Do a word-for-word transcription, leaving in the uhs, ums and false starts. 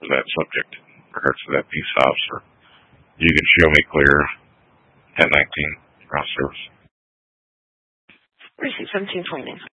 for that subject in regards to that peace officer. You can show me clear. ten nineteen, cross service. Receipt seventeen twenty.